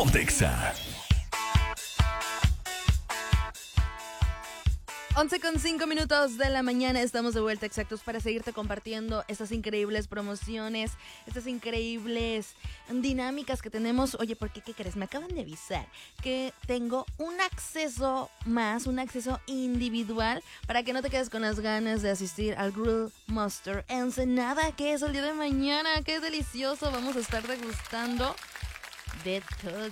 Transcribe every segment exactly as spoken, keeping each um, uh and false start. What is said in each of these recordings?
Ponte Exa. once con cinco minutos de la mañana, estamos de vuelta exactos para seguirte compartiendo estas increíbles promociones, estas increíbles dinámicas que tenemos. Oye, ¿por qué? ¿Qué crees? Me acaban de avisar que tengo un acceso más, un acceso individual para que no te quedes con las ganas de asistir al Grill Monster Ensenada, que es el día de mañana. ¡Qué delicioso! Vamos a estar degustando de todo.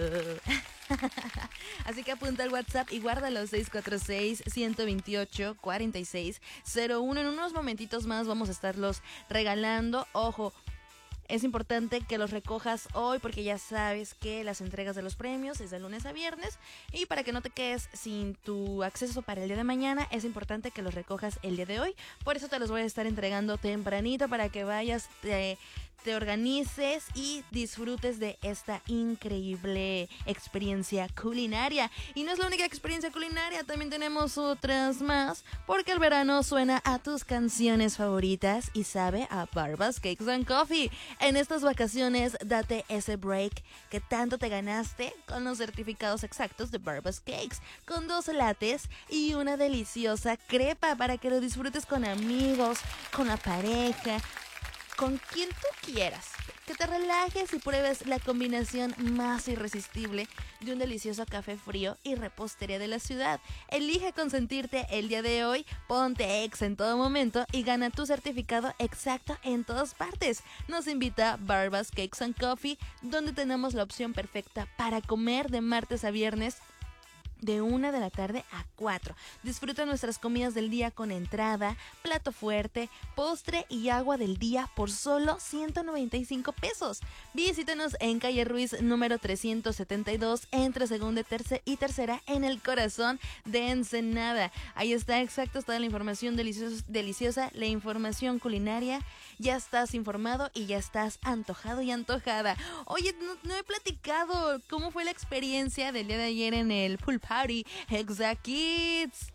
Así que apunta al WhatsApp y guárdalo seis cuatro seis, uno dos ocho, cuatro seis cero uno. En unos momentitos más vamos a estarlos regalando. Ojo, es importante que los recojas hoy porque ya sabes que las entregas de los premios es de lunes a viernes. Y para que no te quedes sin tu acceso para el día de mañana, es importante que los recojas el día de hoy. Por eso te los voy a estar entregando tempranito para que vayas, te, te organices y disfrutes de esta increíble experiencia culinaria. Y no es la única experiencia culinaria, también tenemos otras más, porque el verano suena a tus canciones favoritas y sabe a Barbas Cakes and Coffee. En estas vacaciones, date ese break que tanto te ganaste con los certificados exactos de Barbas Cakes, con dos lates y una deliciosa crepa para que lo disfrutes con amigos, con la pareja, con quien tú quieras. Que te relajes y pruebes la combinación más irresistible de un delicioso café frío y repostería de la ciudad. Elige consentirte el día de hoy, ponte ex en todo momento y gana tu certificado exacto en todas partes. Nos invita Barbas Cakes and Coffee, donde tenemos la opción perfecta para comer de martes a viernes, de una de la tarde a cuatro. Disfruta nuestras comidas del día con entrada, plato fuerte, postre y agua del día por solo ciento noventa y cinco pesos. Visítanos en calle Ruiz número trescientos setenta y dos, entre segunda y tercera, en el corazón de Ensenada. Ahí está exacto toda la información deliciosa, deliciosa, la información culinaria. Ya estás informado y ya estás antojado y antojada. Oye, no, no he platicado cómo fue la experiencia del día de ayer en el Pool Party Exa Kids.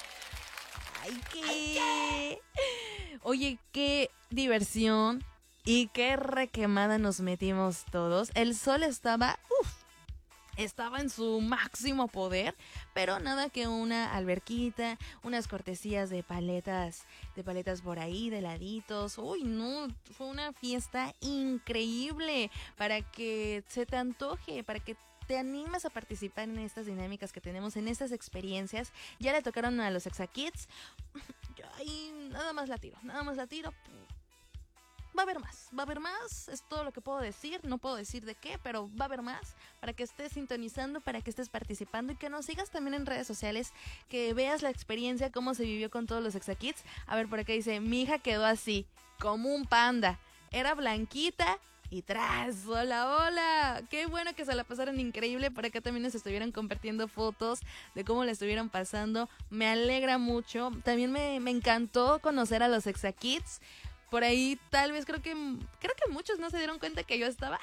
Ay, qué. Oye, qué diversión y qué requemada nos metimos todos. El sol estaba, uff, estaba en su máximo poder, pero nada que una alberquita, unas cortesías de paletas, de paletas por ahí, de laditos. Uy, no, fue una fiesta increíble para que se te antoje, para que te animas a participar en estas dinámicas que tenemos, en estas experiencias. Ya le tocaron a los Exa Kids. Yo ahí nada más la tiro, nada más la tiro. Va a haber más, va a haber más, es todo lo que puedo decir, no puedo decir de qué, pero va a haber más para que estés sintonizando, para que estés participando y que nos sigas también en redes sociales, que veas la experiencia, cómo se vivió con todos los Exa Kids. A ver, por acá dice, mi hija quedó así, como un panda, era blanquita y tras, hola, hola, qué bueno que se la pasaron increíble. Por acá también nos estuvieron compartiendo fotos de cómo la estuvieron pasando, me alegra mucho. También me, me encantó conocer a los Exa Kids. Por ahí tal vez creo que creo que muchos no se dieron cuenta que yo estaba.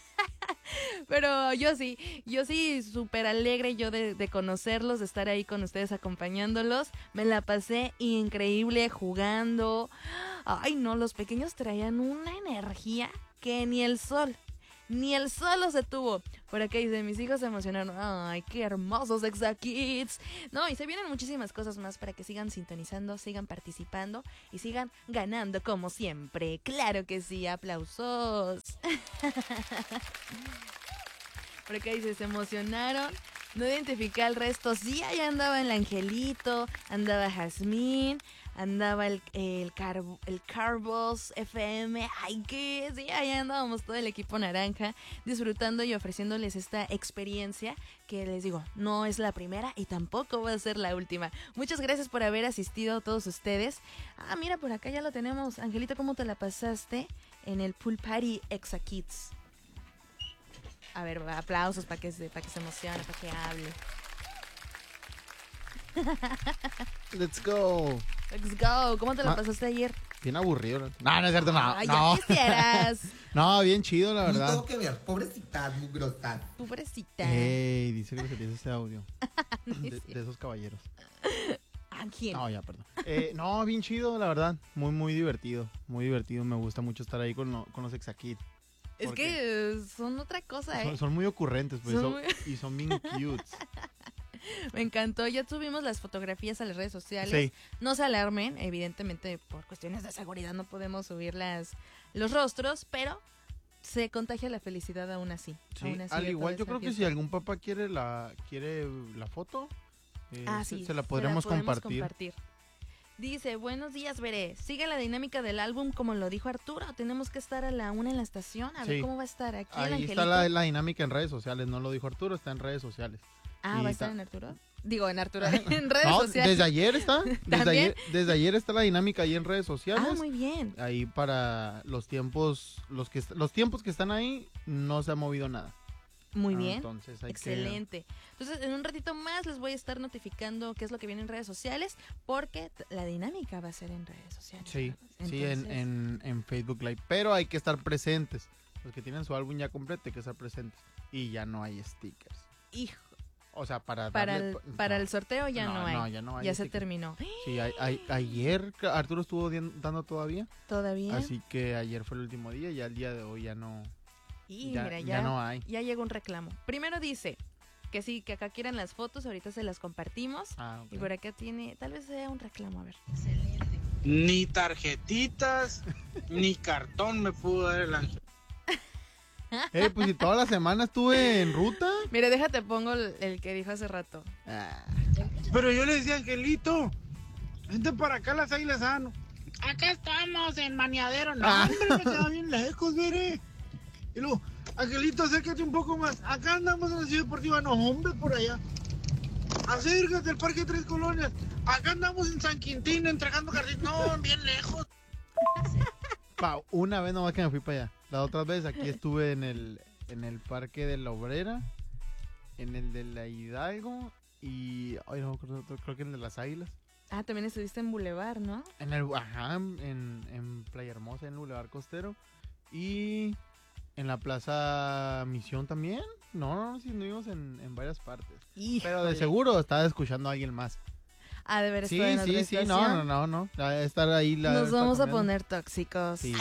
Pero yo sí, yo sí súper alegre yo de, de conocerlos, de estar ahí con ustedes acompañándolos. Me la pasé increíble jugando. Ay no, los pequeños traían una energía que ni el sol, ni el sol los detuvo. Por acá dice, mis hijos se emocionaron. Ay, qué hermosos Exa Kids. No, y se vienen muchísimas cosas más para que sigan sintonizando, sigan participando y sigan ganando como siempre. Claro que sí, aplausos. Por acá dice, se emocionaron. No identifiqué al resto. Sí, ahí andaba el Angelito, andaba Jazmín, andaba el, el, Carbo, el Carbos F M. Ay, que sí, ahí andábamos todo el equipo naranja disfrutando y ofreciéndoles esta experiencia que les digo, no es la primera y tampoco va a ser la última. Muchas gracias por haber asistido todos ustedes. Ah, mira, por acá ya lo tenemos. Angelito, ¿cómo te la pasaste en el Pool Party Exa Kids? A ver, aplausos para que se, para que se emocione, para que hable. Let's go. Let's go. ¿Cómo te la Ma- pasaste ayer? Bien aburrido. ¿No? No, no es cierto, no. Ay, no. ya quisieras. No, bien chido, la No verdad. tengo que ver, pobrecitas, mugrosas. Pobrecita. Ey, dice que se tiene ese audio. No es De, cierto. de esos caballeros. ¿A quién? No, ya, perdón. Eh, no, bien chido, la verdad. Muy, muy divertido. Muy divertido. Me gusta mucho estar ahí con, lo- con los Exa Kids. Es porque que eh, son otra cosa, ¿eh? son, son muy ocurrentes, pues, Son son- muy- y son bien cute. Me encantó. Ya subimos las fotografías a las redes sociales. Sí, No se alarmen, evidentemente por cuestiones de seguridad no podemos subir las, los rostros, pero se contagia la felicidad aún así. sí. aún así Al de igual, toda yo esa creo que si fiesta. algún papá quiere la quiere la foto, eh, Ah, se- sí, se la podremos compartir. compartir. Dice, buenos días, Veré. Sigue la dinámica del álbum como lo dijo Arturo. Tenemos que estar a la una en la estación. A ver Sí. cómo va a estar aquí el Ahí angelito. está la, la dinámica en redes sociales, no lo dijo Arturo, está en redes sociales. Ah, y ¿va a estar ta- en Arturo? Digo, en Arturo, en redes No, sociales. desde ayer está, desde ¿También? ayer, desde ayer está la dinámica ahí en redes sociales. Ah, muy bien. Ahí para los tiempos, los que est- los tiempos que están ahí no se ha movido nada. Muy Ah, bien. Entonces hay que- Excelente. Entonces, en un ratito más les voy a estar notificando qué es lo que viene en redes sociales, porque t- la dinámica va a ser en redes sociales. Sí, ¿verdad? sí, en, Entonces, en, en Facebook Live. Pero hay que estar presentes. Los que tienen su álbum ya completo hay que estar presentes. Y ya no hay stickers. Hijo, O sea, para para darle- el, pa- para no, el sorteo ya no, hay. No, ya no hay. ya se stickers. terminó. Sí, hay- hay- ayer Arturo estuvo dien- dando todavía. ¿Todavía? Así que ayer fue el último día y ya el día de hoy ya no, y ya, mira, ya ya, no hay. ya llegó un reclamo. Primero dice que sí, que acá quieren las fotos, ahorita se las compartimos. Ah, ok. Y por acá tiene, tal vez sea un reclamo, a ver. Ni tarjetitas, ni cartón me pudo dar el ángel. Eh, pues si toda la semana estuve en ruta. Mira, déjate pongo el, el que dijo hace rato. Ah, Pero yo le decía, Angelito, vente para acá las águilas sano. Acá estamos en Maniadero. No, Ah. hombre, me queda bien lejos, mire. Y luego, Angelito, acércate un poco más. Acá andamos en la ciudad deportiva. No, hombre, por allá. Acércate al Parque Tres Colonias. Acá andamos en San Quintín entregando cartitas. No, bien lejos. pa, una vez nomás que me fui para allá. La otra vez aquí estuve en el, en el Parque de la Obrera, en el de la Hidalgo y ay, no, me acuerdo otro, creo que en el de las Águilas. Ah, también estuviste en Boulevard, ¿no? En el, ajá, en, en Playa Hermosa, en el Boulevard Costero. Y en la Plaza Misión también. No, no, no, sí, estuvimos en, en varias partes. Pero de Híjole. seguro estaba escuchando a alguien más. Ah, de ver, Sí, estoy en otra sí, sí, no, estación. no, no, no. La de estar ahí la Nos está vamos a cambiando. poner tóxicos. Sí.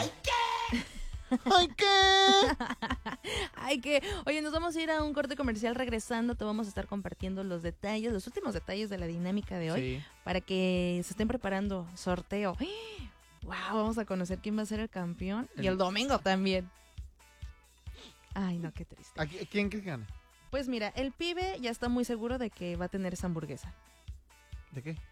¡Ay, qué! Ay, que, oye, nos vamos a ir a un corte comercial. Regresando, te vamos a estar compartiendo los detalles, los últimos detalles de la dinámica de hoy, Sí. para que se estén preparando sorteo. Wow, vamos a conocer quién va a ser el campeón. Y el domingo también. Ay, no, qué triste. ¿A qui- ¿Quién crees que gane? Pues mira, el pibe ya está muy seguro de que va a tener esa hamburguesa. ¿De qué?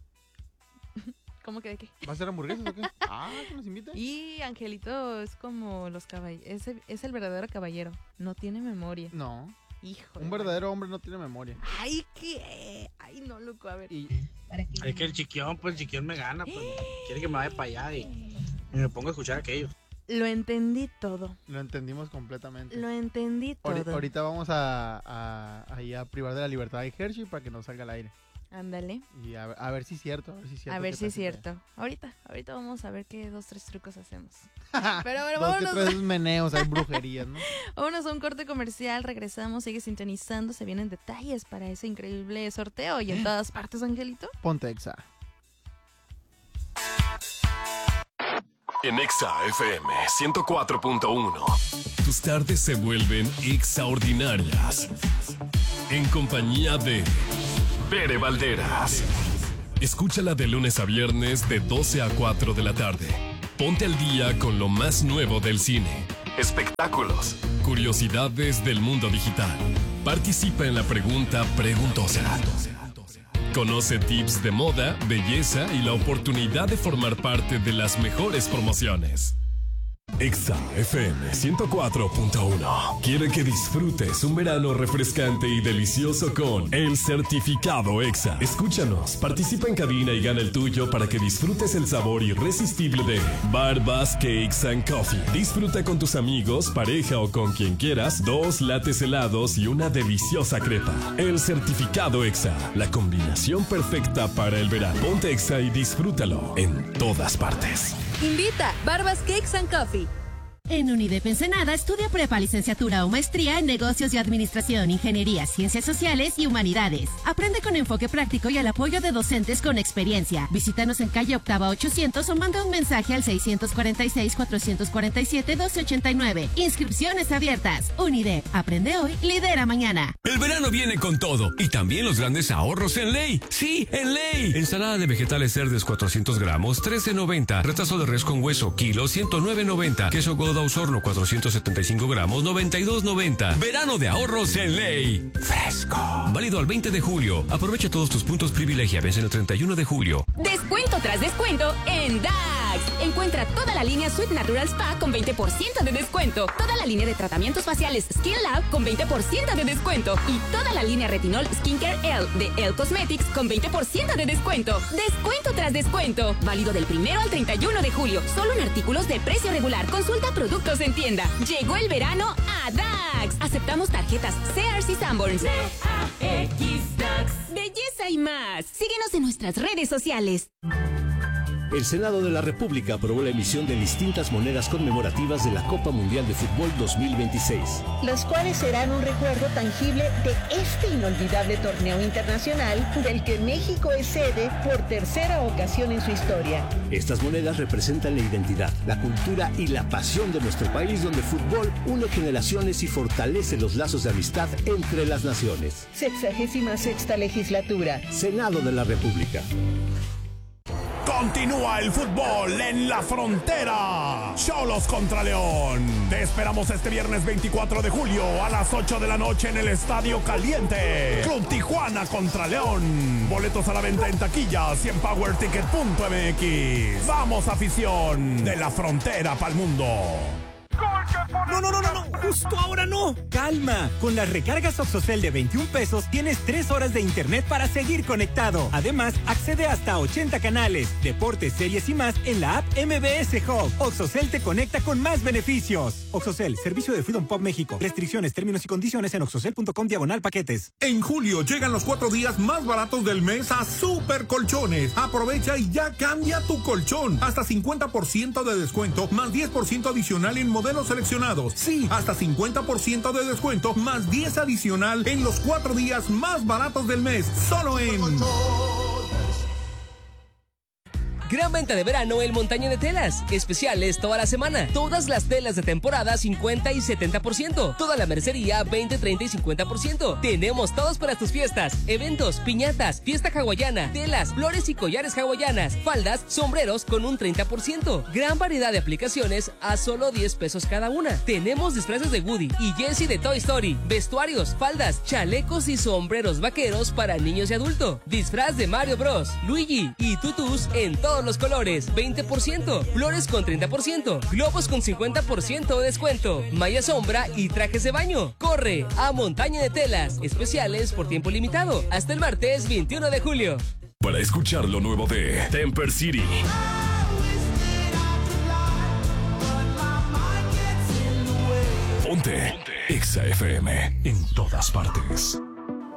¿Cómo que de qué? ¿Va a ser hamburguesas o qué? Ah, ¿que nos invita? Y Angelito es como los caballeros. Es, el- es el verdadero caballero. No tiene memoria. No, Hijo. un verdadero hombre no tiene memoria. Ay, qué. Ay, no, loco. A ver. Y Es que el chiquión, pues el chiquión me gana. Pues, quiere que me vaya para allá y, y me ponga a escuchar aquello. Lo entendí todo. lo entendimos completamente. Lo entendí Ahori- todo. Ahorita vamos a, a, ahí a privar de la libertad de Hershey para que no salga al aire. Ándale. Y a, ver- a ver si es cierto, a ver si es cierto. A ver que si es te hace cierto. Ahorita, ahorita vamos a ver qué dos, tres trucos hacemos. fea. Pero bueno, Dos que vámonos, tres meneos, hay brujerías, ¿no? vámonos a un corte comercial. Regresamos, sigue sintonizando. Se vienen detalles para ese increíble sorteo. Y en todas partes, Angelito. Ponte Exa. En Exa F M ciento cuatro punto uno. Tus tardes se vuelven extraordinarias. En compañía de Bere Valderas. Escúchala de lunes a viernes de doce a cuatro de la tarde. Ponte al día con lo más nuevo del cine. Espectáculos. Curiosidades del mundo digital. Participa en la pregunta preguntosa. Conoce tips de moda, belleza y la oportunidad de formar parte de las mejores promociones. Exa F M ciento cuatro punto uno quiere que disfrutes un verano refrescante y delicioso con el certificado Exa. Escúchanos, participa en cabina y gana el tuyo para que disfrutes el sabor irresistible de Barbas, Cakes and Coffee. Disfruta con tus amigos, pareja o con quien quieras dos lates helados y una deliciosa crepa. El certificado Exa, la combinación perfecta para el verano. Ponte Exa y disfrútalo en todas partes. Invita Barbas Cakes and Coffee. En UNIDEP Ensenada estudia prepa, licenciatura o maestría en negocios y administración, ingeniería, ciencias sociales y humanidades. Aprende con enfoque práctico y al apoyo de docentes con experiencia. Visítanos en calle Octava ochocientos o manda un mensaje al seiscientos cuarenta y seis, cuatrocientos cuarenta y siete, doce ochenta y nueve. Inscripciones abiertas. UNIDEP. Aprende hoy, lidera mañana. El verano viene con todo y también los grandes ahorros en Ley. Sí, en Ley. Ensalada de vegetales verdes cuatrocientos gramos, trece noventa. Retazo de res con hueso, kilo, ciento nueve noventa. Queso Gouda Osorno, cuatrocientos setenta y cinco gramos, noventa y dos noventa. Verano de ahorros en Ley. Fresco. Válido al veinte de julio. Aprovecha todos tus puntos privilegia. Vence el treinta y uno de julio. Descuento tras descuento en D A X. Encuentra toda la línea Sweet Natural Spa con veinte por ciento de descuento. Toda la línea de tratamientos faciales Skin Lab con veinte por ciento de descuento. Y toda la línea Retinol Skincare L de Elle Cosmetics con veinte por ciento de descuento. Descuento tras descuento. Válido del primero al treinta y uno de julio. Solo en artículos de precio regular. Consulta productos en tienda. Llegó el verano a D A X. Aceptamos tarjetas Sears y Sanborns. D A X D A X. Belleza y más. Síguenos en nuestras redes sociales. El Senado de la República aprobó la emisión de distintas monedas conmemorativas de la Copa Mundial de Fútbol dos mil veintiséis. Los cuales serán un recuerdo tangible de este inolvidable torneo internacional del que México es sede por tercera ocasión en su historia. Estas monedas representan la identidad, la cultura y la pasión de nuestro país, donde el fútbol une generaciones y fortalece los lazos de amistad entre las naciones. Sexagésima sexta legislatura. Senado de la República. Continúa el fútbol en la frontera. Xolos contra León. Te esperamos este viernes veinticuatro de julio a las ocho de la noche en el Estadio Caliente. Club Tijuana contra León. Boletos a la venta en taquillas y en power ticket punto m x. Vamos, afición de la frontera pa'l mundo. No, no, no, no, no, justo ahora no. Calma, con las recargas Oxocel de veintiún pesos tienes tres horas de internet para seguir conectado. Además, accede hasta a ochenta canales, deportes, series y más en la app M B S Hub. Oxocel te conecta con más beneficios. Oxocel, servicio de Freedom Pop México. Restricciones, términos y condiciones en oxocel.com diagonal paquetes. En julio llegan los cuatro días más baratos del mes a Super Colchones. Aprovecha y ya cambia tu colchón. Hasta cincuenta por ciento de descuento, más diez por ciento adicional en modelos seleccionados. Sí, hasta cincuenta por ciento de descuento, más diez adicional en los cuatro días más baratos del mes. Solo en... Gran venta de verano en Montaña de Telas. Especiales toda la semana. Todas las telas de temporada cincuenta y setenta por ciento. Toda la mercería veinte, treinta y cincuenta por ciento. Tenemos todos para tus fiestas, eventos, piñatas, fiesta hawaiana, telas, flores y collares hawaianas, faldas, sombreros con un treinta por ciento. Gran variedad de aplicaciones a solo diez pesos cada una. Tenemos disfraces de Woody y Jessie de Toy Story, vestuarios, faldas, chalecos y sombreros vaqueros para niños y adultos. Disfraz de Mario Bros, Luigi y tutús en todos los colores, veinte por ciento, flores con treinta por ciento, globos con cincuenta por ciento de descuento, malla sombra y trajes de baño. Corre a Montaña de Telas, especiales por tiempo limitado, hasta el martes veintiuno de julio. Para escuchar lo nuevo de Temper City, ponte Exa F M en todas partes.